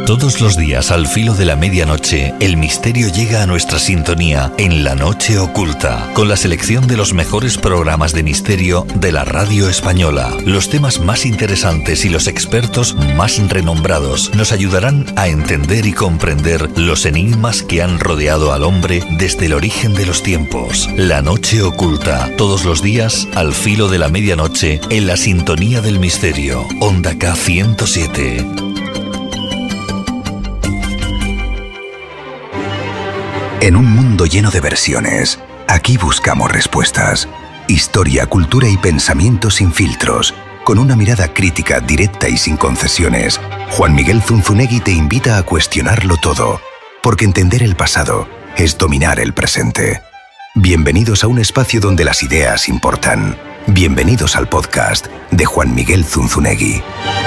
Todos los días al filo de la medianoche, el misterio llega a nuestra sintonía en La Noche Oculta, con la selección de los mejores programas de misterio de la radio española. Los temas más interesantes y los expertos más renombrados nos ayudarán a entender y comprender los enigmas que han rodeado al hombre desde el origen de los tiempos. La Noche Oculta, todos los días al filo de la medianoche en la sintonía del misterio. Onda K107. En un mundo lleno de versiones, aquí buscamos respuestas. Historia, cultura y pensamiento sin filtros, con una mirada crítica, directa y sin concesiones. Juan Miguel Zunzunegui te invita a cuestionarlo todo, porque entender el pasado es dominar el presente. Bienvenidos a un espacio donde las ideas importan. Bienvenidos al podcast de Juan Miguel Zunzunegui.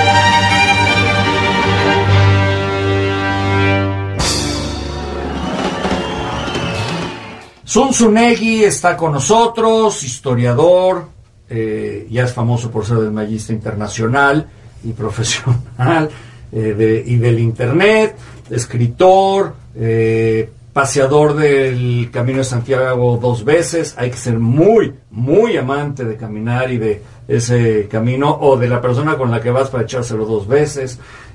Zunzunegui está con nosotros, historiador, ya es famoso por ser del Magista Internacional y profesional y del Internet, escritor, paseador del Camino de Santiago 2 veces. Hay que ser muy, muy amante de caminar y de ese camino, o de la persona con la que vas para echárselo 2 veces.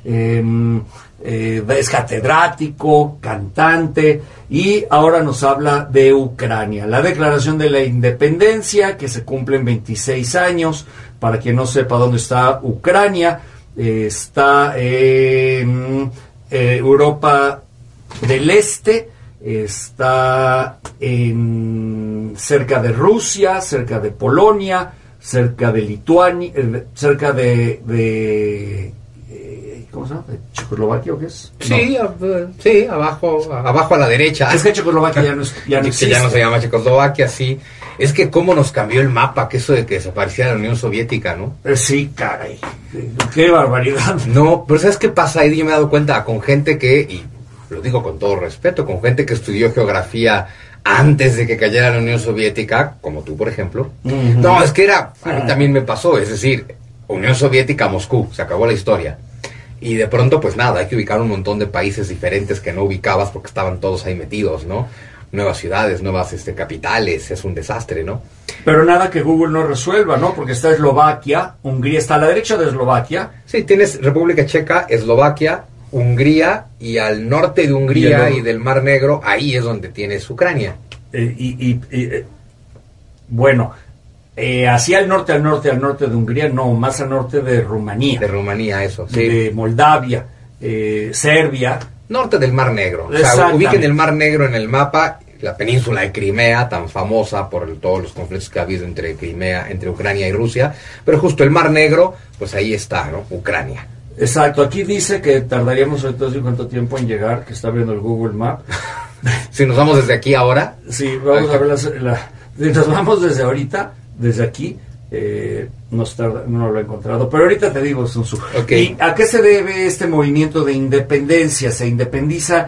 Es catedrático, cantante, y ahora nos habla de Ucrania, la declaración de la independencia, que se cumplen 26 años. Para quien no sepa dónde está Ucrania, está en Europa del Este, está cerca de Rusia, cerca de Polonia, cerca de Lituania, cerca de ¿cómo se llama? ¿De Checoslovaquia o qué es? Sí, no. Sí, abajo a la derecha. Es que Checoslovaquia ya no existe. Que ya no se llama Checoslovaquia, sí. Es que cómo nos cambió el mapa, que eso de que desaparecía la Unión Soviética, ¿no? Sí, caray. Qué barbaridad. No, pero ¿sabes qué pasa? Ahí yo me he dado cuenta con gente que, y lo digo con todo respeto, con gente que estudió geografía antes de que cayera la Unión Soviética, como tú, por ejemplo. Uh-huh. No, es que a mí también me pasó, es decir, Unión Soviética, Moscú, se acabó la historia. Y de pronto, pues nada, hay que ubicar un montón de países diferentes que no ubicabas porque estaban todos ahí metidos, ¿no? Nuevas ciudades, nuevas capitales, es un desastre, ¿no? Pero nada que Google no resuelva, ¿no? Porque está Eslovaquia, Hungría está a la derecha de Eslovaquia. Sí, tienes República Checa, Eslovaquia, Hungría, y al norte de Hungría y del Mar Negro, ahí es donde tienes Ucrania. Bueno, hacia el norte de Hungría, no, más al norte de Rumanía. De Rumanía, eso, sí. De Moldavia, Serbia. Norte del Mar Negro. O sea, ubiquen el Mar Negro en el mapa, la península de Crimea, tan famosa por todos los conflictos que ha habido entre Ucrania y Rusia, pero justo el Mar Negro, pues ahí está, ¿no? Ucrania. Exacto, aquí dice que tardaríamos entonces cuánto tiempo en llegar, que está abriendo el Google Map. Si nos vamos desde aquí ahora. Sí, vamos a ver nos vamos desde ahorita, desde aquí, no lo he encontrado, pero ahorita te digo, Zunzu. Okay. ¿Y a qué se debe este movimiento de independencia? Se independiza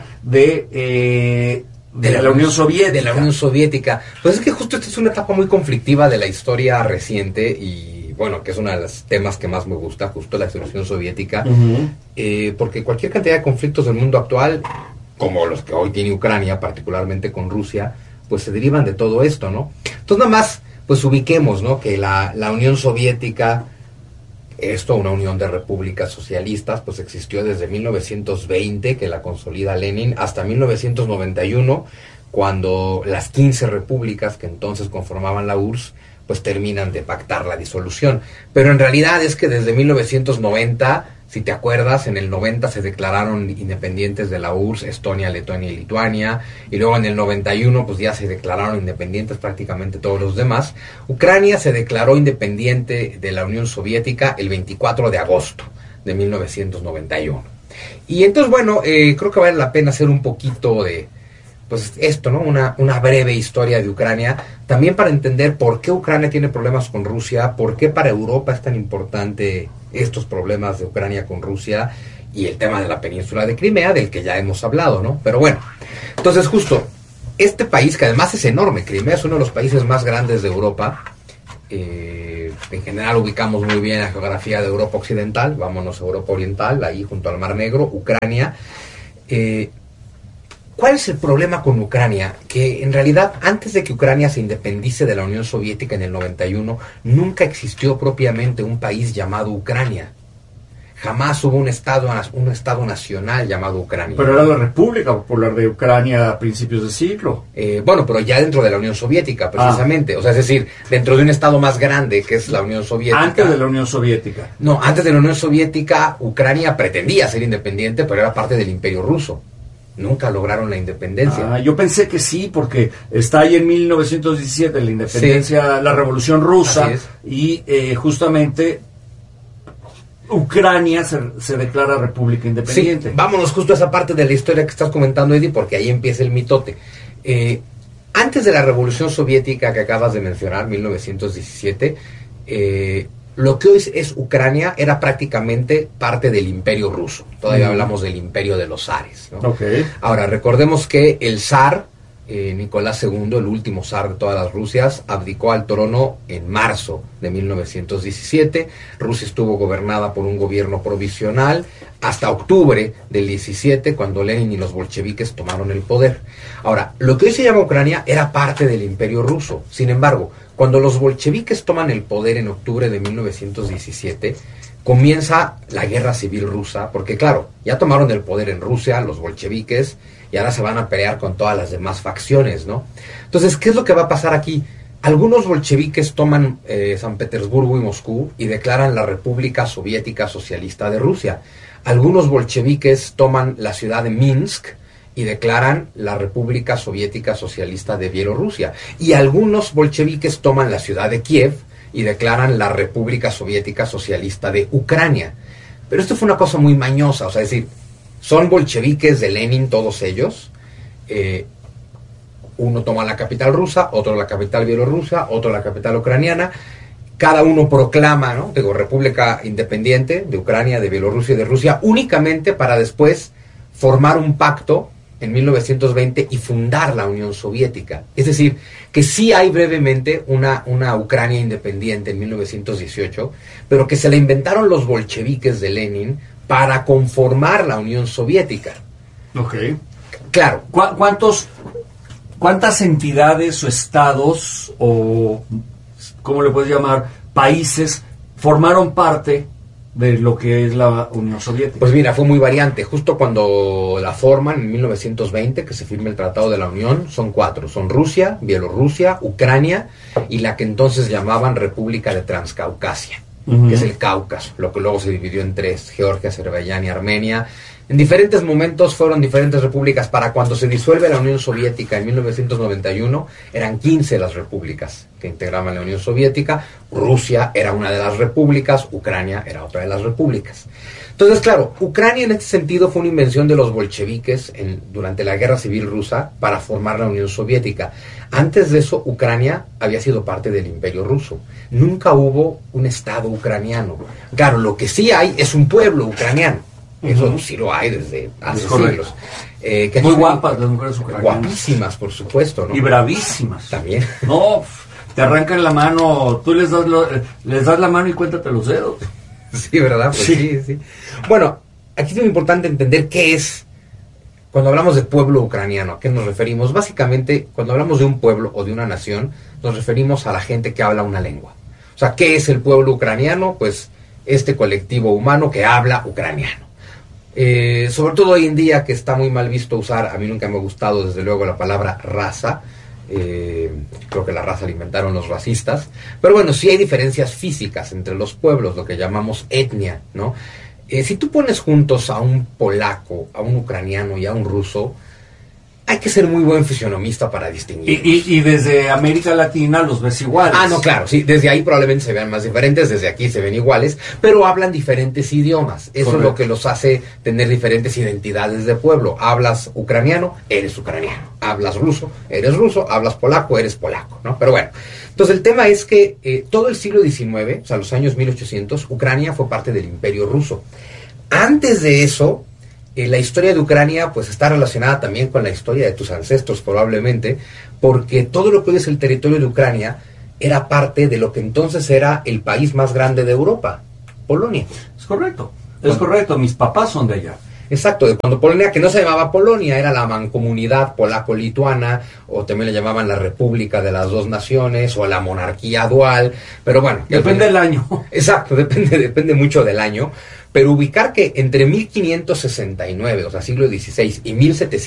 de la Unión Soviética. De la Unión Soviética. Pues es que justo esta es una etapa muy conflictiva de la historia reciente y, bueno, que es uno de los temas que más me gusta, justo la Unión Soviética, porque cualquier cantidad de conflictos del mundo actual, como los que hoy tiene Ucrania, particularmente con Rusia, pues se derivan de todo esto, ¿no? Entonces nada más, pues ubiquemos, ¿no? Que la Unión Soviética, una unión de repúblicas socialistas, pues existió desde 1920, que la consolida Lenin, hasta 1991, cuando las 15 repúblicas que entonces conformaban la URSS, pues terminan de pactar la disolución. Pero en realidad es que desde 1990, si te acuerdas, en el 90 se declararon independientes de la URSS, Estonia, Letonia y Lituania, y luego en el 91 pues ya se declararon independientes prácticamente todos los demás. Ucrania se declaró independiente de la Unión Soviética el 24 de agosto de 1991. Y entonces, bueno, creo que vale la pena hacer un poquito de, pues esto, ¿no? Una breve historia de Ucrania, también para entender por qué Ucrania tiene problemas con Rusia, por qué para Europa es tan importante estos problemas de Ucrania con Rusia y el tema de la península de Crimea, del que ya hemos hablado, ¿no? Pero bueno, entonces justo, este país, que además es enorme, Crimea es uno de los países más grandes de Europa, en general ubicamos muy bien la geografía de Europa Occidental, vámonos a Europa Oriental, ahí junto al Mar Negro, Ucrania. ¿Cuál es el problema con Ucrania? Que en realidad, antes de que Ucrania se independice de la Unión Soviética en el 91, nunca existió propiamente un país llamado Ucrania. Jamás hubo un estado nacional llamado Ucrania. Pero era la República Popular de Ucrania a principios de siglo. Bueno, pero ya dentro de la Unión Soviética, precisamente. O sea, es decir, dentro de un estado más grande que es la Unión Soviética. Antes de la Unión Soviética. No, antes de la Unión Soviética, Ucrania pretendía ser independiente, pero era parte del Imperio Ruso. Nunca lograron la independencia. Yo pensé que sí, porque está ahí en 1917 la independencia, sí, la Revolución Rusa, y justamente Ucrania se declara república independiente. Sí, vámonos justo a esa parte de la historia que estás comentando, Eddie, porque ahí empieza el mitote. Antes de la Revolución Soviética que acabas de mencionar, 1917, lo que hoy es Ucrania era prácticamente parte del Imperio Ruso. Todavía hablamos del Imperio de los zares, ¿no? Okay. Ahora, recordemos que el zar, Nicolás II, el último zar de todas las Rusias, abdicó al trono en marzo de 1917. Rusia estuvo gobernada por un gobierno provisional hasta octubre del 17, cuando Lenin y los bolcheviques tomaron el poder. Ahora, lo que hoy se llama Ucrania era parte del Imperio Ruso. Sin embargo, cuando los bolcheviques toman el poder en octubre de 1917, comienza la guerra civil rusa, porque claro, ya tomaron el poder en Rusia los bolcheviques, y ahora se van a pelear con todas las demás facciones, ¿no? Entonces, ¿qué es lo que va a pasar aquí? Algunos bolcheviques toman San Petersburgo y Moscú y declaran la República Soviética Socialista de Rusia. Algunos bolcheviques toman la ciudad de Minsk y declaran la República Soviética Socialista de Bielorrusia. Y algunos bolcheviques toman la ciudad de Kiev y declaran la República Soviética Socialista de Ucrania. Pero esto fue una cosa muy mañosa, o sea, es decir, son bolcheviques de Lenin todos ellos. Uno toma la capital rusa, otro la capital bielorrusa, otro la capital ucraniana. Cada uno proclama, ¿no? Digo, República Independiente de Ucrania, de Bielorrusia y de Rusia, únicamente para después formar un pacto en 1920 y fundar la Unión Soviética. Es decir, que sí hay brevemente una Ucrania independiente en 1918, pero que se la inventaron los bolcheviques de Lenin para conformar la Unión Soviética. Ok. Claro. ¿Cuántas entidades o estados o, ¿cómo le puedes llamar?, países formaron parte de lo que es la Unión Soviética? Pues mira, fue muy variante. Justo cuando la forman, en 1920, que se firma el Tratado de la Unión, son 4. Son Rusia, Bielorrusia, Ucrania y la que entonces llamaban República de Transcaucasia, que es el Cáucaso, lo que luego se dividió en 3, Georgia, Azerbaiyán y Armenia. En diferentes momentos fueron diferentes repúblicas. Para cuando se disuelve la Unión Soviética en 1991, eran 15 las repúblicas que integraban la Unión Soviética. Rusia era una de las repúblicas, Ucrania era otra de las repúblicas. Entonces, claro, Ucrania en este sentido fue una invención de los bolcheviques durante la Guerra Civil Rusa para formar la Unión Soviética. Antes de eso, Ucrania había sido parte del Imperio Ruso. Nunca hubo un Estado ucraniano. Claro, lo que sí hay es un pueblo ucraniano. Eso sí lo hay desde hace siglos. Muy guapas las mujeres ucranianas. Guapísimas, por supuesto, ¿no? Y bravísimas. También. No, te arrancan la mano, tú les das la mano y cuéntate los dedos. Sí, ¿verdad? Pues sí. Bueno, aquí es muy importante entender qué es, cuando hablamos de pueblo ucraniano, ¿a qué nos referimos? Básicamente, cuando hablamos de un pueblo o de una nación, nos referimos a la gente que habla una lengua. O sea, ¿qué es el pueblo ucraniano? Pues este colectivo humano que habla ucraniano. Sobre todo hoy en día, que está muy mal visto usar, a mí nunca me ha gustado desde luego la palabra raza. Creo que la raza la inventaron los racistas, pero bueno, sí hay diferencias físicas entre los pueblos, lo que llamamos etnia, ¿no? Si tú pones juntos a un polaco, a un ucraniano y a un ruso, hay que ser muy buen fisionomista para distinguirlos. Y desde América Latina los ves iguales. Ah, no, claro, sí, desde ahí probablemente se vean más diferentes, desde aquí se ven iguales, pero hablan diferentes idiomas. Eso Correcto. Es lo que los hace tener diferentes identidades de pueblo. Hablas ucraniano, eres ucraniano. Hablas ruso, eres ruso. Hablas polaco, eres polaco, ¿no? Pero bueno, entonces el tema es que todo el siglo XIX, o sea, los años 1800, Ucrania fue parte del Imperio Ruso. Antes de eso, la historia de Ucrania pues está relacionada también con la historia de tus ancestros probablemente, porque todo lo que hoy es el territorio de Ucrania era parte de lo que entonces era el país más grande de Europa, Polonia. Es correcto, mis papás son de allá. Exacto, de cuando Polonia, que no se llamaba Polonia, era la mancomunidad polaco-lituana, o también le llamaban la República de las Dos Naciones, o la monarquía dual, pero bueno. Depende del año. Exacto, depende mucho del año, pero ubicar que entre 1569, o sea, siglo XVI, y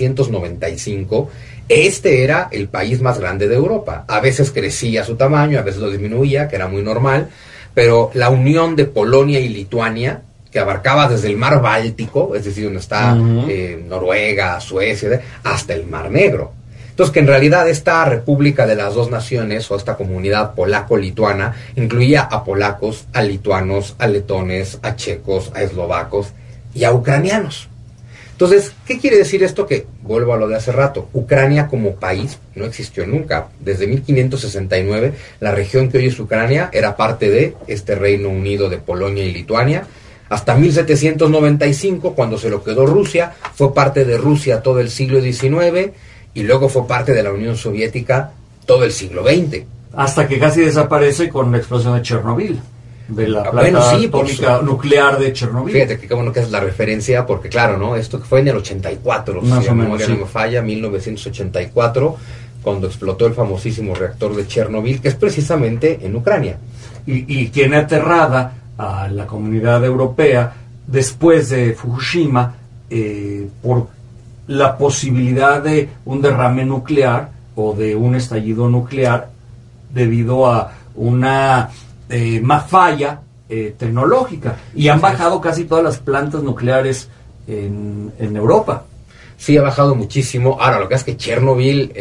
1795, este era el país más grande de Europa. A veces crecía su tamaño, a veces lo disminuía, que era muy normal, pero la unión de Polonia y Lituania, que abarcaba desde el mar Báltico, es decir, donde está Noruega, Suecia, hasta el Mar Negro. Entonces, que en realidad esta República de las Dos Naciones, o esta comunidad polaco-lituana, incluía a polacos, a lituanos, a letones, a checos, a eslovacos y a ucranianos. Entonces, ¿qué quiere decir esto? Que, vuelvo a lo de hace rato, Ucrania como país no existió nunca. Desde 1569, la región que hoy es Ucrania era parte de este Reino Unido de Polonia y Lituania. Hasta 1795, cuando se lo quedó Rusia, fue parte de Rusia todo el siglo XIX y luego fue parte de la Unión Soviética todo el siglo XX. Hasta que casi desaparece con la explosión de Chernobyl, de la planta atómica nuclear de Chernobyl. Fíjate que qué bueno que es la referencia, porque claro, ¿no? Esto fue en el 84, más si o la menos, memoria no me falla, 1984, cuando explotó el famosísimo reactor de Chernobyl, que es precisamente en Ucrania. Y tiene aterrada a la comunidad europea después de Fukushima por la posibilidad de un derrame nuclear o de un estallido nuclear debido a una falla tecnológica, y han bajado casi todas las plantas nucleares en Europa. Sí, ha bajado muchísimo. Ahora, lo que es que Chernobyl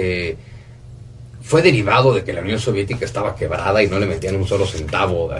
fue derivado de que la Unión Soviética estaba quebrada y no le metían un solo centavo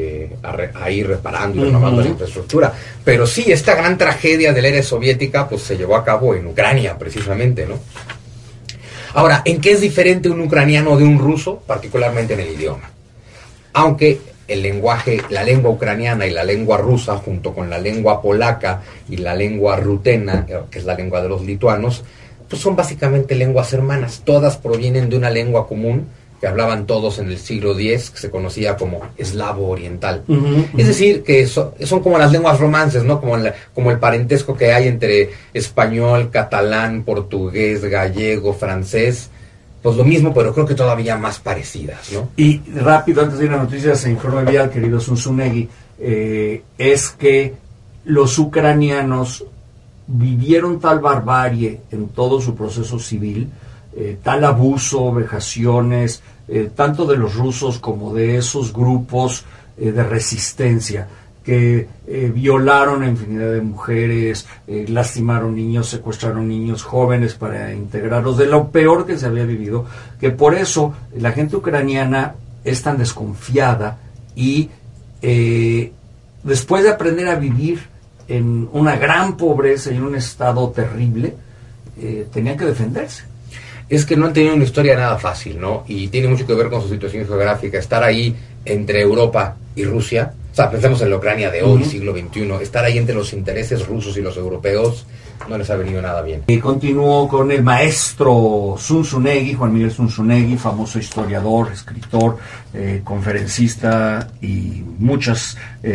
a ir reparando y renovando la infraestructura. Pero sí, esta gran tragedia de la era soviética pues se llevó a cabo en Ucrania, precisamente, ¿no? Ahora, ¿en qué es diferente un ucraniano de un ruso? Particularmente en el idioma. Aunque el lenguaje, la lengua ucraniana y la lengua rusa, junto con la lengua polaca y la lengua rutena, que es la lengua de los lituanos, pues son básicamente lenguas hermanas. Todas provienen de una lengua común que hablaban todos en el siglo X, que se conocía como eslavo oriental. Es decir, que son como las lenguas romances, ¿no? Como el parentesco que hay entre español, catalán, portugués, gallego, francés. Pues lo mismo, pero creo que todavía más parecidas, ¿no? Y rápido, antes de ir a noticias, se informe bien, querido Zunzunegui, es que los ucranianos vivieron tal barbarie en todo su proceso civil, tal abuso, vejaciones, tanto de los rusos como de esos grupos de resistencia, que violaron a infinidad de mujeres, lastimaron niños, secuestraron niños jóvenes para integrarlos, de lo peor que se había vivido, que por eso la gente ucraniana es tan desconfiada y después de aprender a vivir en una gran pobreza y en un estado terrible, tenían que defenderse. Es que no han tenido una historia nada fácil, ¿no? Y tiene mucho que ver con su situación geográfica. Estar ahí entre Europa y Rusia, o sea, pensemos en la Ucrania de hoy, siglo XXI, estar ahí entre los intereses rusos y los europeos no les ha venido nada bien. Y continúo con el maestro Zunzunegui, Juan Miguel Zunzunegui, famoso historiador, escritor, conferencista y muchas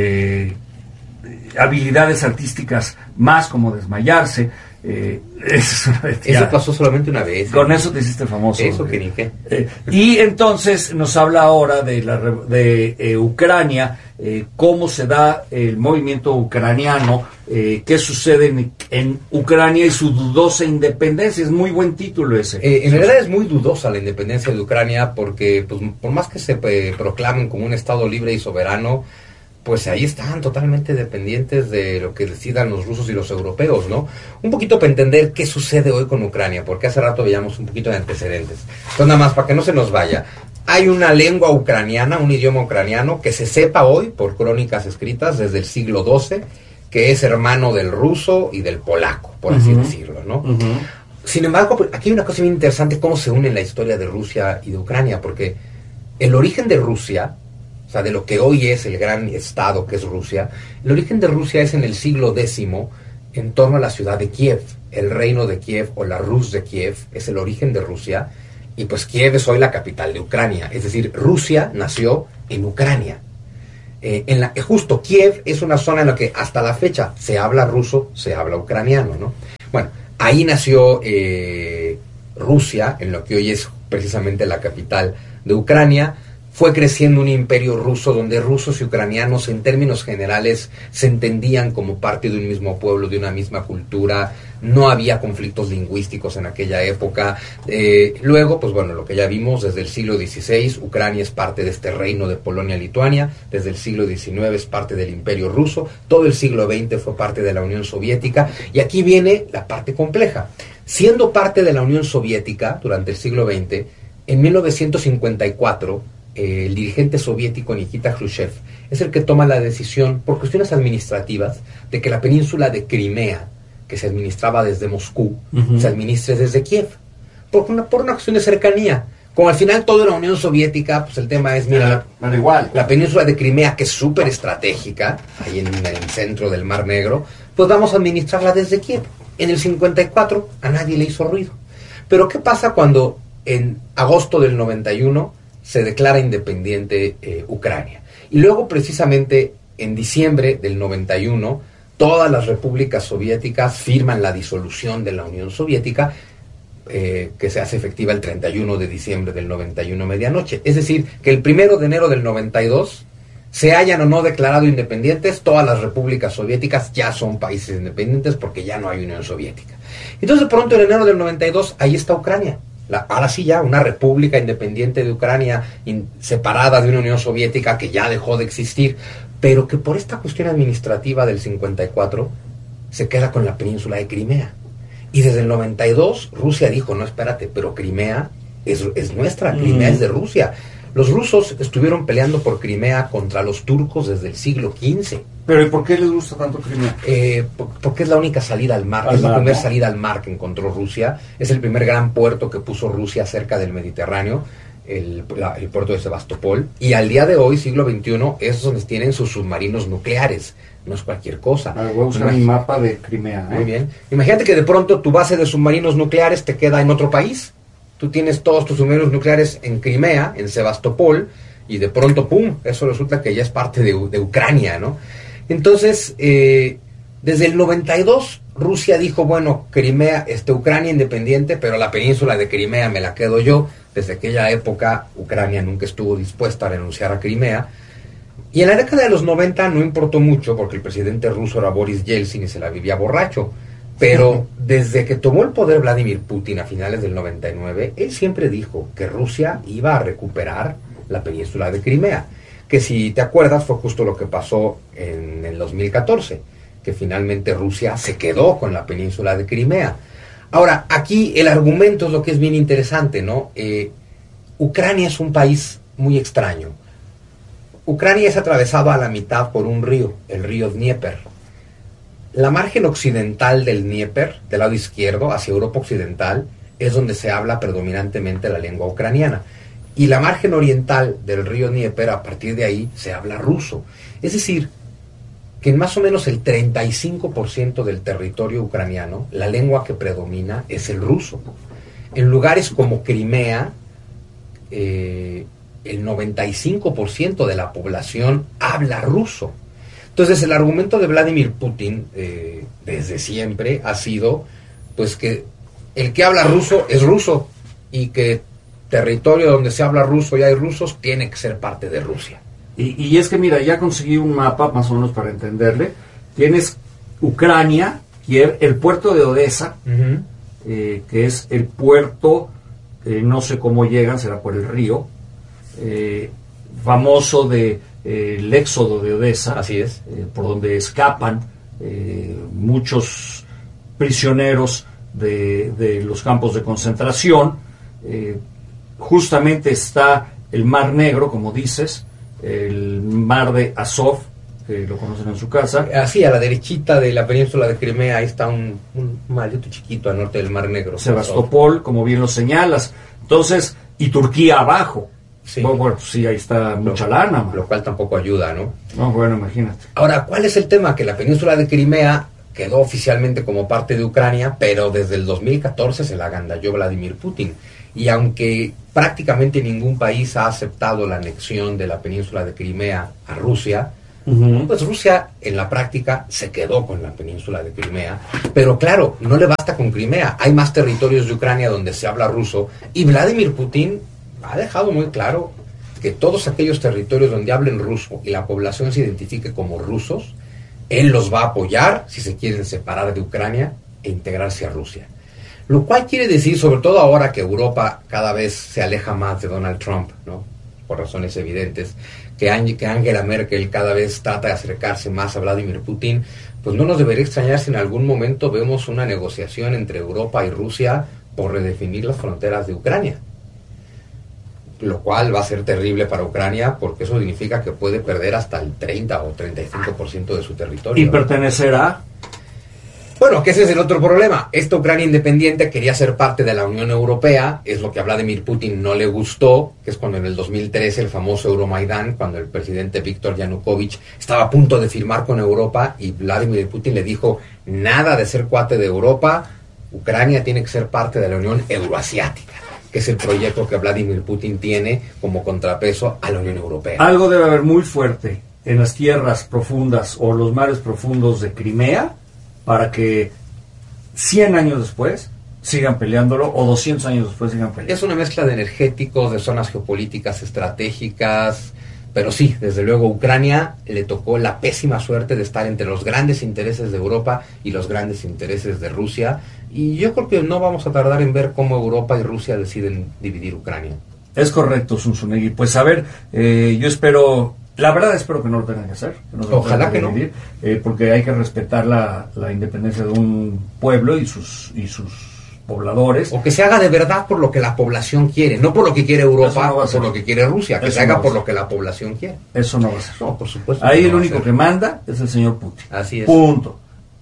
habilidades artísticas más, como desmayarse. Eso pasó solamente una vez. Con eso te hiciste famoso. Eso que ni qué. Y entonces nos habla ahora de Ucrania, cómo se da el movimiento ucraniano, qué sucede en Ucrania y su dudosa independencia. Es muy buen título ese. En realidad es muy dudosa la independencia de Ucrania, porque pues, por más que se proclamen como un estado libre y soberano, pues ahí están totalmente dependientes de lo que decidan los rusos y los europeos, ¿no? Un poquito para entender qué sucede hoy con Ucrania, porque hace rato veíamos un poquito de antecedentes. Entonces, nada más, para que no se nos vaya, hay una lengua ucraniana, un idioma ucraniano, que se sepa hoy, por crónicas escritas desde el siglo XII, que es hermano del ruso y del polaco, por así decirlo, ¿no? Sin embargo, aquí hay una cosa bien interesante, cómo se une la historia de Rusia y de Ucrania, porque el origen de Rusia, o sea, de lo que hoy es el gran estado que es Rusia, el origen de Rusia es en el siglo X, en torno a la ciudad de Kiev. El reino de Kiev o la Rus de Kiev es el origen de Rusia, Y pues Kiev es hoy la capital de Ucrania, es decir, Rusia nació en Ucrania. Justo Kiev es una zona en la que hasta la fecha se habla ruso, se habla ucraniano, ¿no? Bueno, ahí nació Rusia, en lo que hoy es precisamente la capital de Ucrania. Fue creciendo un imperio ruso donde rusos y ucranianos en términos generales se entendían como parte de un mismo pueblo, de una misma cultura. No había conflictos lingüísticos en aquella época. Luego, pues bueno, lo que ya vimos, desde el siglo XVI, Ucrania es parte de este reino de Polonia-Lituania. Desde el siglo XIX es parte del imperio ruso. Todo el siglo XX fue parte de la Unión Soviética. Y aquí viene la parte compleja. Siendo parte de la Unión Soviética durante el siglo XX, en 1954... el dirigente soviético Nikita Khrushchev es el que toma la decisión, por cuestiones administrativas, de que la península de Crimea, que se administraba desde Moscú, se administre desde Kiev, por una cuestión de cercanía. Como al final toda la Unión Soviética, pues el tema es, mira, la península de Crimea, que es súper estratégica, ahí en el centro del Mar Negro, pues vamos a administrarla desde Kiev. En el 54 a nadie le hizo ruido. Pero ¿qué pasa cuando en agosto del 91 se declara independiente Ucrania? Y luego, precisamente, en diciembre del 91, todas las repúblicas soviéticas firman la disolución de la Unión Soviética, que se hace efectiva el 31 de diciembre del 91 medianoche. Es decir, que el 1 de enero del 92, se hayan o no declarado independientes, todas las repúblicas soviéticas ya son países independientes porque ya no hay Unión Soviética. Entonces, de pronto, en enero del 92, ahí está Ucrania. Ahora sí ya, una república independiente de Ucrania, separada de una Unión Soviética que ya dejó de existir, pero que por esta cuestión administrativa del 54 se queda con la península de Crimea. Y desde el 92 Rusia dijo, no, espérate, pero Crimea es nuestra, Crimea es de Rusia. Los rusos estuvieron peleando por Crimea contra los turcos desde el siglo XV. ¿Pero y por qué les gusta tanto Crimea? Porque es la única salida al mar, es la primera salida al mar que encontró Rusia, es el primer gran puerto que puso Rusia cerca del Mediterráneo, el puerto de Sebastopol, y al día de hoy, siglo XXI, es donde tienen sus submarinos nucleares, no es cualquier cosa. Voy a buscar mi mapa de Crimea. Muy bien. Imagínate que de pronto tu base de submarinos nucleares te queda en otro país. Tú tienes todos tus submarinos nucleares en Crimea, en Sebastopol, y de pronto, ¡pum!, eso resulta que ya es parte de Ucrania, ¿no? Entonces, desde el 92, Rusia dijo, bueno, Crimea, Ucrania independiente, pero la península de Crimea me la quedo yo. Desde aquella época, Ucrania nunca estuvo dispuesta a renunciar a Crimea. Y en la década de los 90 no importó mucho, porque el presidente ruso era Boris Yeltsin y se la vivía borracho. Pero desde que tomó el poder Vladimir Putin a finales del 99, él siempre dijo que Rusia iba a recuperar la península de Crimea. Que si te acuerdas fue justo lo que pasó en el 2014, que finalmente Rusia se quedó con la península de Crimea. Ahora, aquí el argumento es lo que es bien interesante, ¿no? Ucrania es un país muy extraño. Ucrania es atravesada a la mitad por un río, el río Dnieper. La margen occidental del Dnieper, del lado izquierdo, hacia Europa Occidental, es donde se habla predominantemente la lengua ucraniana. Y la margen oriental del río Dnieper, a partir de ahí, se habla ruso. Es decir, que en más o menos el 35% del territorio ucraniano, la lengua que predomina es el ruso. En lugares como Crimea, el 95% de la población habla ruso. Entonces, el argumento de Vladimir Putin, desde siempre, ha sido pues que el que habla ruso es ruso y que territorio donde se habla ruso y hay rusos tiene que ser parte de Rusia. Y es que, mira, ya conseguí un mapa más o menos para entenderle. Tienes Ucrania, Kiev, el puerto de Odessa, que es el puerto, no sé cómo llegan, será por el río, famoso de el éxodo de Odessa. Así es. Por donde escapan muchos prisioneros de los campos de concentración. Justamente está el Mar Negro, como dices, el mar de Azov, que lo conocen en su casa. Así, a la derechita de la península de Crimea, ahí está un maldito chiquito al norte del Mar Negro. Sebastopol, como bien lo señalas. Entonces, y Turquía abajo. Sí. Bueno, pues sí, ahí está mucha lana. Lo cual tampoco ayuda, ¿no? No, bueno, imagínate. Ahora, ¿cuál es el tema? Que la península de Crimea quedó oficialmente como parte de Ucrania, pero desde el 2014 se la agandalló Vladimir Putin. Y aunque prácticamente ningún país ha aceptado la anexión de la península de Crimea a Rusia, pues Rusia en la práctica se quedó con la península de Crimea. Pero claro, no le basta con Crimea, hay más territorios de Ucrania donde se habla ruso, y Vladimir Putin ha dejado muy claro que todos aquellos territorios donde hablen ruso y la población se identifique como rusos, él los va a apoyar si se quieren separar de Ucrania e integrarse a Rusia. Lo cual quiere decir, sobre todo ahora que Europa cada vez se aleja más de Donald Trump, ¿no? Por razones evidentes, que Angela Merkel cada vez trata de acercarse más a Vladimir Putin, pues no nos debería extrañar si en algún momento vemos una negociación entre Europa y Rusia por redefinir las fronteras de Ucrania. Lo cual va a ser terrible para Ucrania, porque eso significa que puede perder hasta el 30 o 35% de su territorio. ¿Y pertenecerá? Bueno, que ese es el otro problema. Esta Ucrania independiente quería ser parte de la Unión Europea, es lo que a Vladimir Putin no le gustó, que es cuando en el 2013 el famoso Euromaidán, cuando el presidente Viktor Yanukovych estaba a punto de firmar con Europa y Vladimir Putin le dijo, nada de ser cuate de Europa, Ucrania tiene que ser parte de la Unión Euroasiática, que es el proyecto que Vladimir Putin tiene como contrapeso a la Unión Europea. Algo debe haber muy fuerte en las tierras profundas o los mares profundos de Crimea para que 100 años después sigan peleándolo o 200 años después sigan peleando. Es una mezcla de energéticos, de zonas geopolíticas estratégicas, pero sí, desde luego Ucrania le tocó la pésima suerte de estar entre los grandes intereses de Europa y los grandes intereses de Rusia, y yo creo que no vamos a tardar en ver cómo Europa y Rusia deciden dividir Ucrania. Es correcto, Zunzunegui. Pues a ver, yo espero... La verdad espero que no lo tengan que hacer. Que no Ojalá que dividir, porque hay que respetar la independencia de un pueblo y sus pobladores. O que se haga de verdad por lo que la población quiere, no por lo que quiere Europa o por lo que quiere Rusia, que se haga por lo que la población quiere. Eso no va a ser. No, por supuesto. Ahí el único que manda es el señor Putin. Así es. Punto.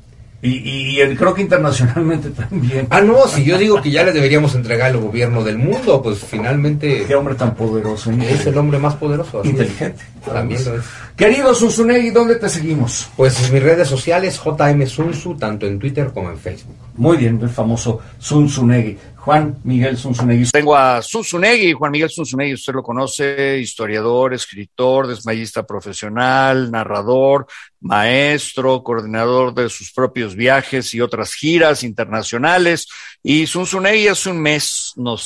Y creo que internacionalmente también. No, si yo digo que ya le deberíamos entregar el gobierno del mundo, pues finalmente... Qué hombre tan poderoso. Es el hombre más poderoso. Inteligente. También lo es. Querido Zunzunegui, ¿dónde te seguimos? Pues en mis redes sociales, JM Zunzu, tanto en Twitter como en Facebook. Muy bien, el famoso Zunzunegui. Juan Miguel Zunzunegui. Tengo a Zunzunegui, Juan Miguel Zunzunegui, usted lo conoce, historiador, escritor, desmayista profesional, narrador, maestro, coordinador de sus propios viajes y otras giras internacionales. Y Zunzunegui hace 2 meses nos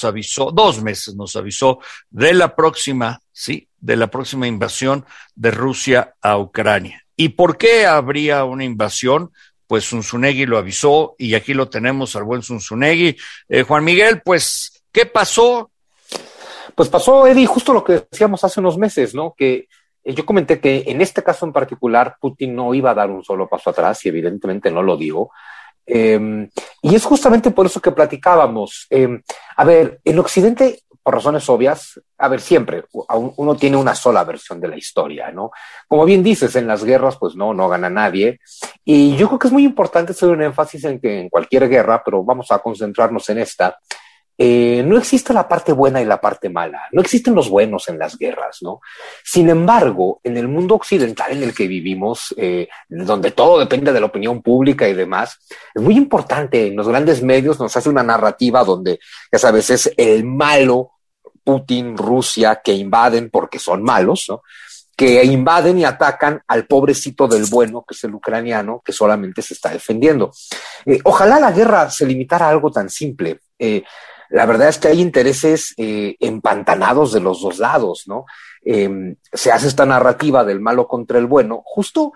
avisó de la próxima invasión de Rusia a Ucrania. ¿Y por qué habría una invasión? Pues Zunzunegui lo avisó y aquí lo tenemos al buen Zunzunegui. Juan Miguel, pues, ¿qué pasó? Pues pasó, Eddie, justo lo que decíamos hace unos meses, ¿no? Que yo comenté que en este caso en particular Putin no iba a dar un solo paso atrás y evidentemente no lo dio. Y es justamente por eso que platicábamos. A ver, en Occidente, por razones obvias, siempre uno tiene una sola versión de la historia, ¿no? Como bien dices, en las guerras, pues no gana nadie. Y yo creo que es muy importante hacer un énfasis en que en cualquier guerra, pero vamos a concentrarnos en esta, no existe la parte buena y la parte mala. No existen los buenos en las guerras, ¿no? Sin embargo, en el mundo occidental en el que vivimos, donde todo depende de la opinión pública y demás, es muy importante. En los grandes medios nos hace una narrativa donde, ya sabes, es el malo Putin, Rusia, que invaden porque son malos, ¿no? Que invaden y atacan al pobrecito del bueno, que es el ucraniano, que solamente se está defendiendo. Ojalá la guerra se limitara a algo tan simple. La verdad es que hay intereses empantanados de los dos lados, ¿no? Se hace esta narrativa del malo contra el bueno, justo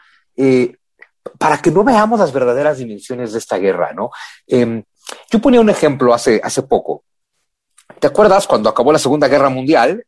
para que no veamos las verdaderas dimensiones de esta guerra, ¿no? Yo ponía un ejemplo hace poco. ¿Te acuerdas cuando acabó la Segunda Guerra Mundial?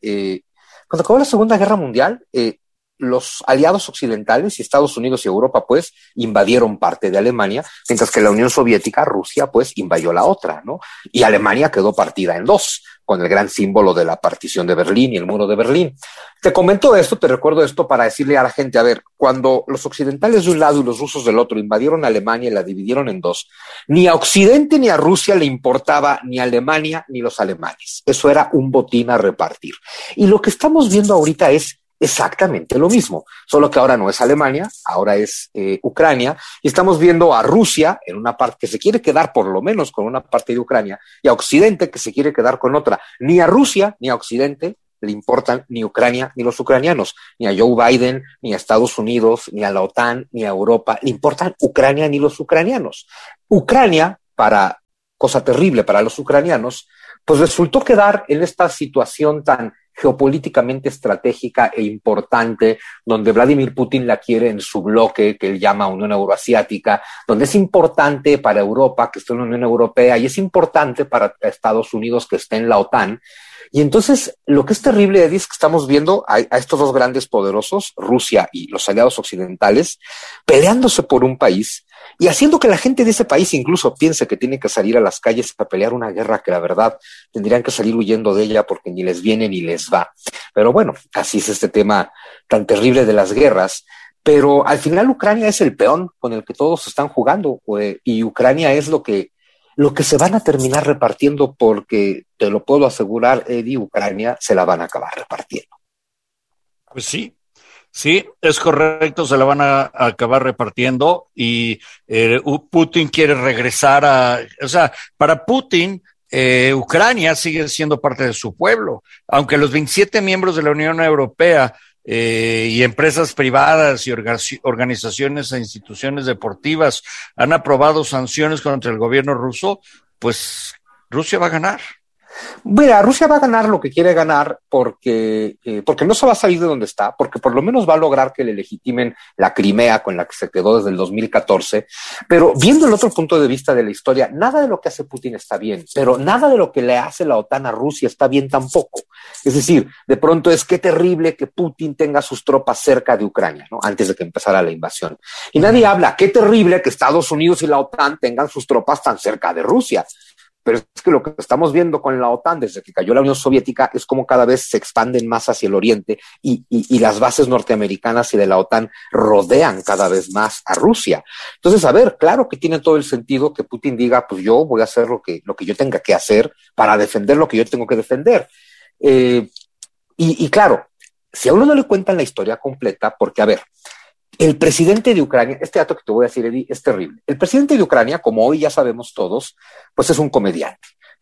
Los aliados occidentales y Estados Unidos y Europa, pues, invadieron parte de Alemania, mientras que la Unión Soviética, Rusia, pues, invadió la otra, ¿no? Y Alemania quedó partida en dos, con el gran símbolo de la partición de Berlín y el muro de Berlín. Te recuerdo esto para decirle a la gente, cuando los occidentales de un lado y los rusos del otro invadieron Alemania y la dividieron en dos, ni a Occidente ni a Rusia le importaba ni Alemania ni los alemanes. Eso era un botín a repartir. Y lo que estamos viendo ahorita es exactamente lo mismo, solo que ahora no es Alemania, ahora es Ucrania, y estamos viendo a Rusia en una parte que se quiere quedar por lo menos con una parte de Ucrania, y a Occidente que se quiere quedar con otra. Ni a Rusia ni a Occidente le importan ni Ucrania ni los ucranianos, ni a Joe Biden, ni a Estados Unidos, ni a la OTAN, ni a Europa, le importan Ucrania ni los ucranianos. Ucrania, cosa terrible para los ucranianos, pues resultó quedar en esta situación tan geopolíticamente estratégica e importante, donde Vladimir Putin la quiere en su bloque que él llama Unión Euroasiática, donde es importante para Europa que esté en la Unión Europea y es importante para Estados Unidos que esté en la OTAN. Y entonces lo que es terrible, Eddie, es que estamos viendo a estos dos grandes poderosos, Rusia y los aliados occidentales, peleándose por un país y haciendo que la gente de ese país incluso piense que tiene que salir a las calles a pelear una guerra que la verdad tendrían que salir huyendo de ella porque ni les viene ni les va. Pero bueno, así es este tema tan terrible de las guerras. Pero al final Ucrania es el peón con el que todos están jugando, y Ucrania es lo que se van a terminar repartiendo, porque te lo puedo asegurar, Eddie, Ucrania se la van a acabar repartiendo. Pues sí, es correcto, se la van a acabar repartiendo y Putin quiere regresar o sea, para Putin, Ucrania sigue siendo parte de su pueblo, aunque los 27 miembros de la Unión Europea y empresas privadas y organizaciones e instituciones deportivas han aprobado sanciones contra el gobierno ruso, pues Rusia va a ganar. Mira, Rusia va a ganar lo que quiere ganar porque no se va a salir de donde está, porque por lo menos va a lograr que le legitimen la Crimea con la que se quedó desde el 2014, pero viendo el otro punto de vista de la historia, nada de lo que hace Putin está bien, pero nada de lo que le hace la OTAN a Rusia está bien tampoco. Es decir, de pronto es qué terrible que Putin tenga sus tropas cerca de Ucrania, ¿no? Antes de que empezara la invasión. Y nadie habla, qué terrible que Estados Unidos y la OTAN tengan sus tropas tan cerca de Rusia. Pero es que lo que estamos viendo con la OTAN desde que cayó la Unión Soviética es como cada vez se expanden más hacia el oriente y las bases norteamericanas y de la OTAN rodean cada vez más a Rusia. Entonces, a ver, claro que tiene todo el sentido que Putin diga, pues yo voy a hacer lo que yo tenga que hacer para defender lo que yo tengo que defender. Y claro, si a uno no le cuentan la historia completa, porque a ver, el presidente de Ucrania, este dato que te voy a decir, Eddie, es terrible. El presidente de Ucrania, como hoy ya sabemos todos, pues es un comediante.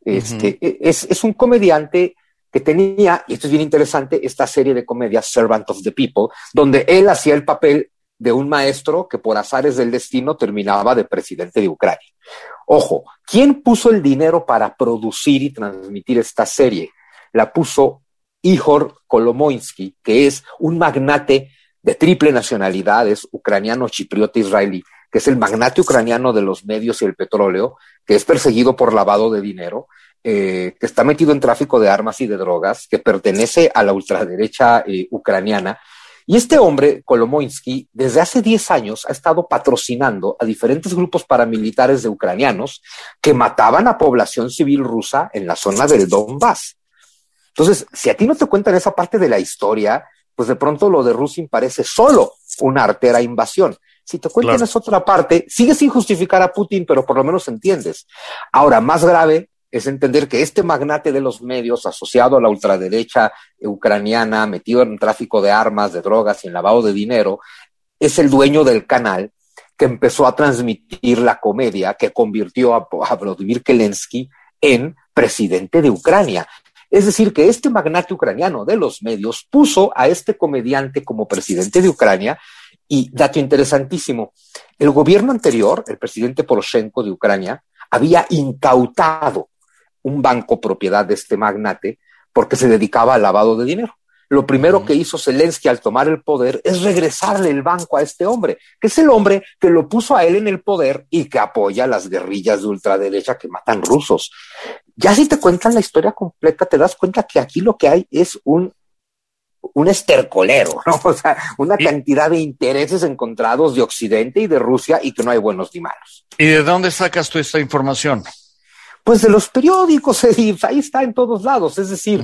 Es un comediante que tenía, y esto es bien interesante, esta serie de comedias, Servant of the People, donde él hacía el papel de un maestro que por azares del destino terminaba de presidente de Ucrania. Ojo, ¿quién puso el dinero para producir y transmitir esta serie? La puso Ihor Kolomoisky, que es un magnate de triple nacionalidad, es ucraniano, chipriota, israelí, que es el magnate ucraniano de los medios y el petróleo, que es perseguido por lavado de dinero, que está metido en tráfico de armas y de drogas, que pertenece a la ultraderecha ucraniana. Y este hombre, Kolomoisky, desde hace 10 años ha estado patrocinando a diferentes grupos paramilitares de ucranianos que mataban a población civil rusa en la zona del Donbass. Entonces, si a ti no te cuentan esa parte de la historia, pues de pronto lo de Rusia parece solo una artera invasión. Si te cuentan esa otra parte, sigue sin justificar a Putin, pero por lo menos entiendes. Ahora, más grave es entender que este magnate de los medios, asociado a la ultraderecha ucraniana, metido en tráfico de armas, de drogas y en lavado de dinero, es el dueño del canal que empezó a transmitir la comedia que convirtió a Volodymyr Zelensky en presidente de Ucrania. Es decir, que este magnate ucraniano de los medios puso a este comediante como presidente de Ucrania. Y dato interesantísimo, el gobierno anterior, el presidente Poroshenko de Ucrania, había incautado un banco propiedad de este magnate porque se dedicaba al lavado de dinero. Lo primero que hizo Zelensky al tomar el poder es regresarle el banco a este hombre, que es el hombre que lo puso a él en el poder y que apoya las guerrillas de ultraderecha que matan rusos. Ya si te cuentan la historia completa, te das cuenta que aquí lo que hay es un estercolero, ¿no? O sea, una cantidad de intereses encontrados de Occidente y de Rusia y que no hay buenos ni malos. ¿Y de dónde sacas tú esta información? Pues de los periódicos, ahí está en todos lados. Es decir,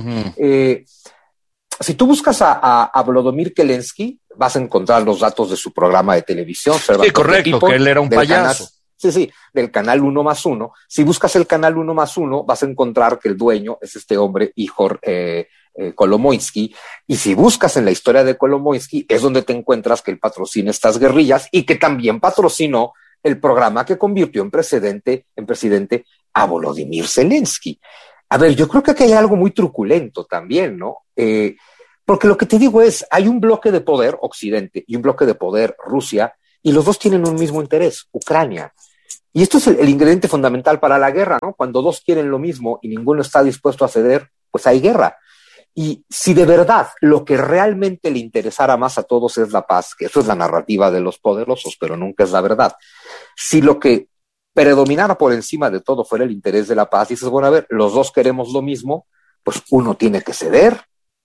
si tú buscas a Volodymyr Zelensky, vas a encontrar los datos de su programa de televisión. Sí, correcto, que él era un payaso. sí, del canal 1+1. Si buscas el canal 1+1, vas a encontrar que el dueño es este hombre, Ihor Kolomoisky, y si buscas en la historia de Kolomoisky, es donde te encuentras que él patrocina estas guerrillas y que también patrocinó el programa que convirtió en presidente a Volodymyr Zelensky. A ver, yo creo que aquí hay algo muy truculento también, ¿no? Porque lo que te digo es, hay un bloque de poder, Occidente, y un bloque de poder, Rusia, y los dos tienen un mismo interés, Ucrania. Y esto es el ingrediente fundamental para la guerra, ¿no? Cuando dos quieren lo mismo y ninguno está dispuesto a ceder, pues hay guerra. Y si de verdad lo que realmente le interesara más a todos es la paz, que eso es la narrativa de los poderosos, pero nunca es la verdad. Si lo que predominara por encima de todo fuera el interés de la paz, dices, bueno, a ver, los dos queremos lo mismo, pues uno tiene que ceder,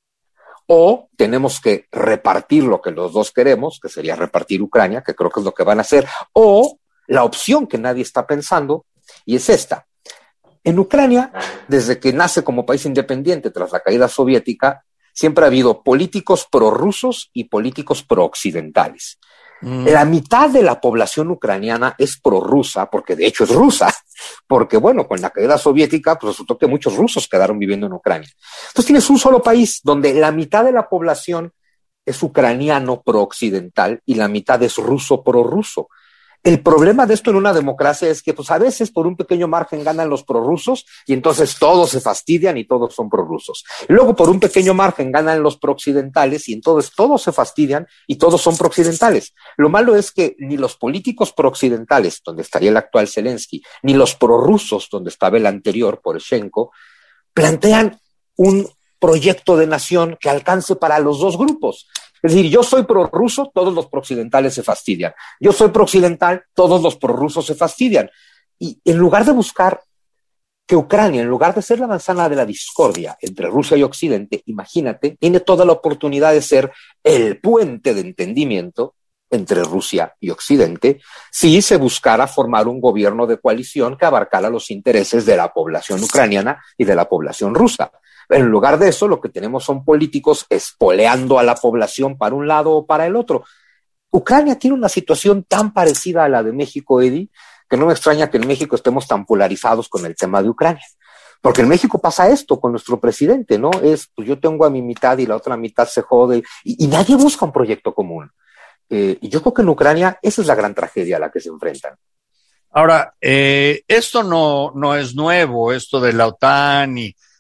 o tenemos que repartir lo que los dos queremos, que sería repartir Ucrania, que creo que es lo que van a hacer, o la opción que nadie está pensando, y es esta. En Ucrania, desde que nace como país independiente tras la caída soviética, siempre ha habido políticos prorrusos y políticos prooccidentales. La mitad de la población ucraniana es prorrusa, porque de hecho es rusa, porque bueno, con la caída soviética pues resultó que muchos rusos quedaron viviendo en Ucrania. Entonces tienes un solo país donde la mitad de la población es ucraniano prooccidental y la mitad es ruso prorruso. El problema de esto en una democracia es que pues a veces por un pequeño margen ganan los prorrusos y entonces todos se fastidian y todos son prorrusos. Y luego por un pequeño margen ganan los prooccidentales y entonces todos se fastidian y todos son prooccidentales. Lo malo es que ni los políticos prooccidentales, donde estaría el actual Zelensky, ni los prorrusos, donde estaba el anterior, Poroshenko, plantean un proyecto de nación que alcance para los dos grupos. Es decir, yo soy prorruso, todos los prooccidentales se fastidian. Yo soy prooccidental, todos los prorrusos se fastidian. Y en lugar de buscar que Ucrania, en lugar de ser la manzana de la discordia entre Rusia y Occidente, imagínate, tiene toda la oportunidad de ser el puente de entendimiento entre Rusia y Occidente, si se buscara formar un gobierno de coalición que abarcara los intereses de la población ucraniana y de la población rusa. En lugar de eso, lo que tenemos son políticos espoleando a la población para un lado o para el otro. Ucrania tiene una situación tan parecida a la de México, Eddie, que no me extraña que en México estemos tan polarizados con el tema de Ucrania. Porque en México pasa esto con nuestro presidente, ¿no? Es, pues yo tengo a mi mitad y la otra mitad se jode, y nadie busca un proyecto común. Y yo creo que en Ucrania esa es la gran tragedia a la que se enfrentan. Ahora, esto no es nuevo, esto de la OTAN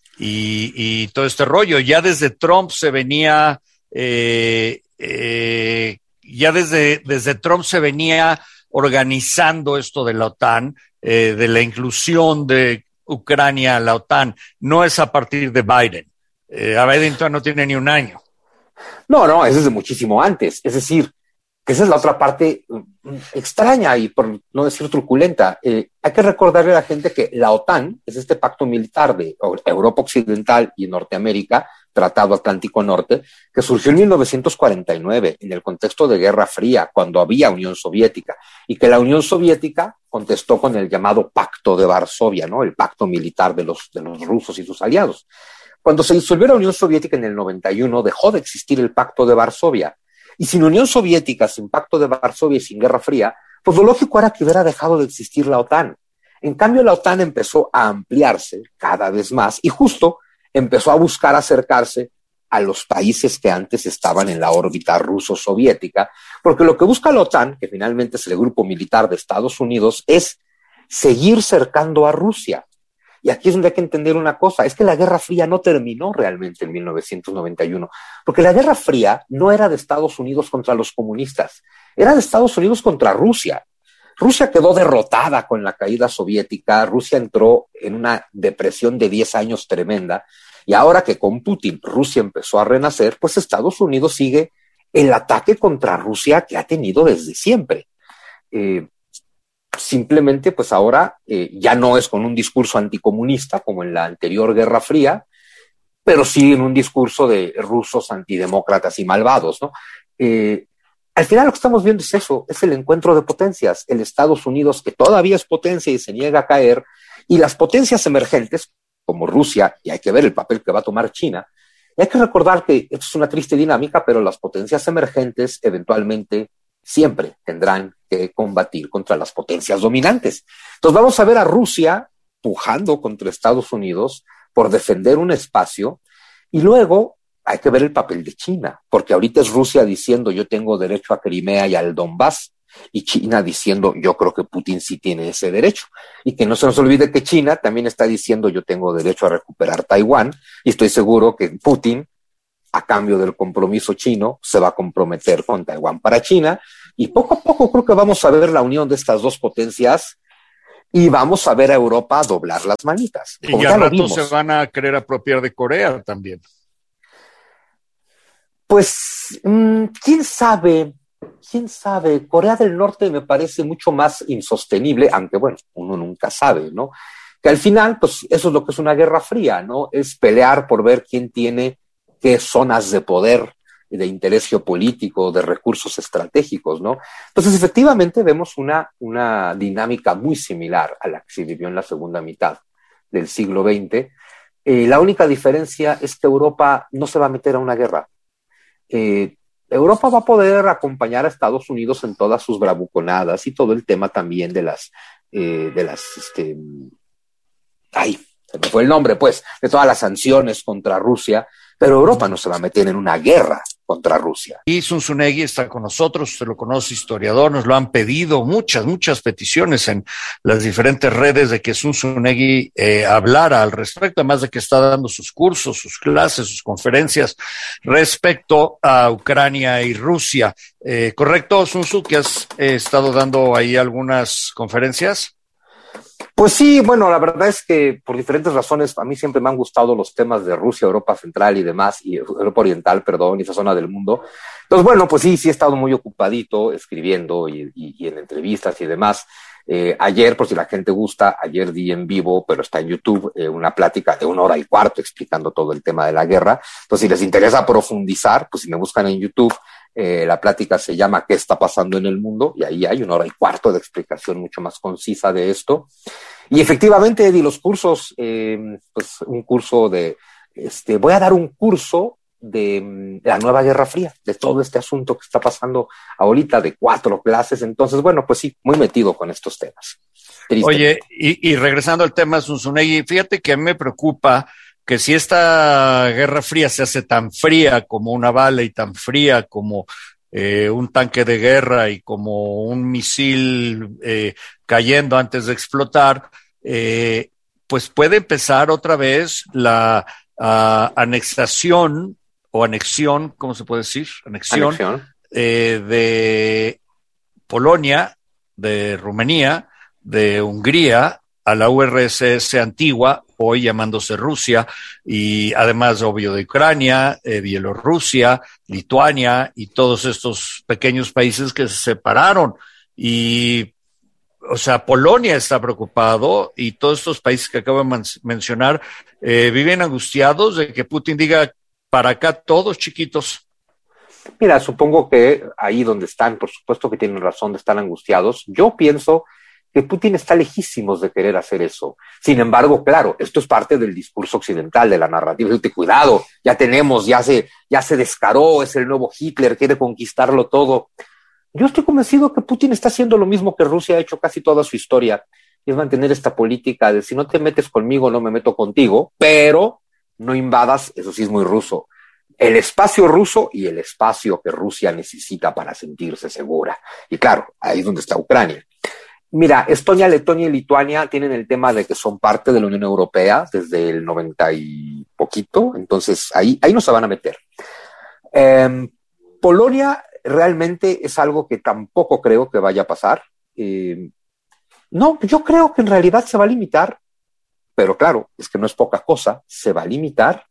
y todo este rollo. Ya desde Trump se venía, desde Trump se venía organizando esto de la OTAN, de la inclusión de Ucrania a la OTAN. No es a partir de Biden. A Biden todavía no tiene ni un año. No, es desde muchísimo antes. Es decir, que esa es la otra parte extraña y por no decir truculenta. Hay que recordarle a la gente que la OTAN es este pacto militar de Europa Occidental y Norteamérica, Tratado Atlántico Norte, que surgió en 1949 en el contexto de Guerra Fría, cuando había Unión Soviética, y que la Unión Soviética contestó con el llamado Pacto de Varsovia, ¿no? El pacto militar de los rusos y sus aliados. Cuando se disolvió la Unión Soviética en el 91, dejó de existir el Pacto de Varsovia. Y sin Unión Soviética, sin Pacto de Varsovia y sin Guerra Fría, pues lo lógico era que hubiera dejado de existir la OTAN. En cambio, la OTAN empezó a ampliarse cada vez más y justo empezó a buscar acercarse a los países que antes estaban en la órbita ruso-soviética, porque lo que busca la OTAN, que finalmente es el grupo militar de Estados Unidos, es seguir cercando a Rusia. Y aquí es donde hay que entender una cosa, es que la Guerra Fría no terminó realmente en 1991, porque la Guerra Fría no era de Estados Unidos contra los comunistas, era de Estados Unidos contra Rusia. Rusia quedó derrotada con la caída soviética, Rusia entró en una depresión de 10 años tremenda, y ahora que con Putin Rusia empezó a renacer, pues Estados Unidos sigue el ataque contra Rusia que ha tenido desde siempre. Simplemente, pues ahora ya no es con un discurso anticomunista como en la anterior Guerra Fría, pero sí en un discurso de rusos antidemócratas y malvados, ¿no? Al final lo que estamos viendo es eso, es el encuentro de potencias, el Estados Unidos que todavía es potencia y se niega a caer, y las potencias emergentes, como Rusia, y hay que ver el papel que va a tomar China, y hay que recordar que esto es una triste dinámica, pero las potencias emergentes eventualmente siempre tendrán que combatir contra las potencias dominantes. Entonces vamos a ver a Rusia pujando contra Estados Unidos por defender un espacio, y luego hay que ver el papel de China, porque ahorita es Rusia diciendo yo tengo derecho a Crimea y al Donbass, y China diciendo yo creo que Putin sí tiene ese derecho, y que no se nos olvide que China también está diciendo yo tengo derecho a recuperar Taiwán, y estoy seguro que Putin, a cambio del compromiso chino, se va a comprometer con Taiwán para China, y poco a poco creo que vamos a ver la unión de estas dos potencias, y vamos a ver a Europa doblar las manitas. Y al rato se van a querer apropiar de Corea también. Pues, quién sabe. Corea del Norte me parece mucho más insostenible, aunque bueno, uno nunca sabe, ¿no? Que al final, pues eso es lo que es una guerra fría, ¿no? Es pelear por ver quién tiene qué zonas de poder, de interés geopolítico, de recursos estratégicos, ¿no? Entonces, efectivamente, vemos una dinámica muy similar a la que se vivió en la segunda mitad del siglo XX. La única diferencia es que Europa no se va a meter a una guerra. Europa va a poder acompañar a Estados Unidos en todas sus bravuconadas y todo el tema también de se me fue el nombre, pues, de todas las sanciones contra Rusia, pero Europa no se va a meter en una guerra contra Rusia. Y Zunzunegui está con nosotros, usted lo conoce, historiador, nos lo han pedido muchas peticiones en las diferentes redes de que Zunzunegui hablara al respecto, además de que está dando sus cursos, sus clases, sus conferencias respecto a Ucrania y Rusia. ¿Correcto, Zunzu, que has estado dando ahí algunas conferencias? Pues sí, bueno, la verdad es que por diferentes razones a mí siempre me han gustado los temas de Rusia, Europa Central y demás, y Europa Oriental, perdón, y esa zona del mundo. Entonces, bueno, pues sí he estado muy ocupadito escribiendo y en entrevistas y demás. Ayer, por si la gente gusta, ayer di en vivo, pero está en YouTube, una plática de 1 hora y cuarto explicando todo el tema de la guerra. Entonces, si les interesa profundizar, pues si me buscan en YouTube, la plática se llama ¿Qué está pasando en el mundo? Y ahí hay 1 hora y cuarto de explicación mucho más concisa de esto. Y efectivamente di los cursos, pues un curso voy a dar un curso de la nueva Guerra Fría, de todo este asunto que está pasando ahorita, de 4 clases. Entonces, bueno, pues sí, muy metido con estos temas. Oye, y regresando al tema Zunzunegui, fíjate que a mí me preocupa que si esta Guerra Fría se hace tan fría como una bala y tan fría como un tanque de guerra y como un misil cayendo antes de explotar, pues puede empezar otra vez la anexación o anexión, ¿cómo se puede decir? Anexión. De Polonia, de Rumanía, de Hungría a la URSS antigua, hoy llamándose Rusia, y además, obvio, de Ucrania, Bielorrusia, Lituania y todos estos pequeños países que se separaron. Y, o sea, Polonia está preocupado y todos estos países que acabo de mencionar viven angustiados de que Putin diga para acá todos chiquitos. Mira, supongo que ahí donde están, por supuesto que tienen razón de estar angustiados. Yo pienso que Putin está lejísimos de querer hacer eso. Sin embargo, claro, esto es parte del discurso occidental, de la narrativa. Cuidado, ya tenemos, ya se descaró, es el nuevo Hitler, quiere conquistarlo todo. Yo estoy convencido que Putin está haciendo lo mismo que Rusia ha hecho casi toda su historia, y es mantener esta política de si no te metes conmigo, no me meto contigo, pero no invadas, eso sí es muy ruso, el espacio ruso y el espacio que Rusia necesita para sentirse segura. Y claro, ahí es donde está Ucrania. Mira, Estonia, Letonia y Lituania tienen el tema de que son parte de la Unión Europea desde el 90 y poquito, entonces ahí no se van a meter. Polonia realmente es algo que tampoco creo que vaya a pasar. No, yo creo que en realidad se va a limitar, pero claro, es que no es poca cosa, se va a limitar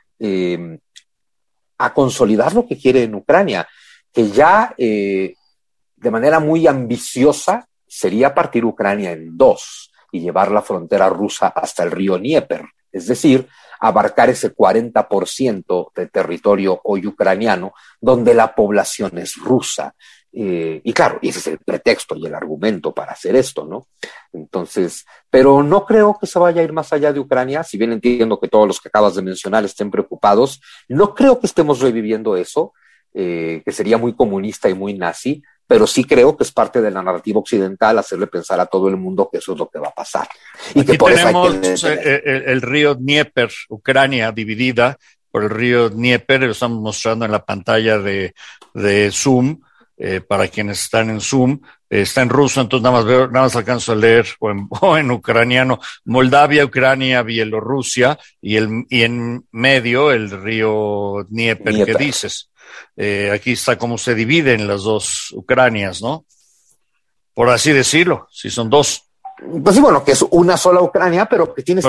a consolidar lo que quiere en Ucrania, que ya de manera muy ambiciosa sería partir Ucrania en 2 y llevar la frontera rusa hasta el río Dnieper, es decir, abarcar ese 40% de territorio hoy ucraniano donde la población es rusa. Y claro, ese es el pretexto y el argumento para hacer esto, ¿no? Entonces, pero no creo que se vaya a ir más allá de Ucrania, si bien entiendo que todos los que acabas de mencionar estén preocupados, no creo que estemos reviviendo eso, que sería muy comunista y muy nazi. pero sí creo que es parte de la narrativa occidental hacerle pensar a todo el mundo que eso es lo que va a pasar. Y aquí que por tenemos eso hay que el río Dnieper, Ucrania dividida por el río Dnieper, lo estamos mostrando en la pantalla de Zoom, para quienes están en Zoom. Está en ruso, entonces nada más alcanzo a leer, o en ucraniano, Moldavia, Ucrania, Bielorrusia, y en medio el río Dnieper que dices. Aquí está cómo se dividen las dos Ucranias, ¿no? Por así decirlo, si son dos. Pues sí, bueno, que es una sola Ucrania, pero que tiene